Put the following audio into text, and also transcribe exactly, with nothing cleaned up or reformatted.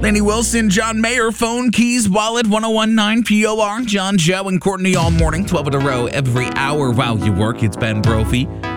Laney Wilson, John Mayer, phone, keys, wallet, one oh one nine P O R. John, Joe, and Courtney all morning, twelve in a row every hour while you work. It's Ben Brophy.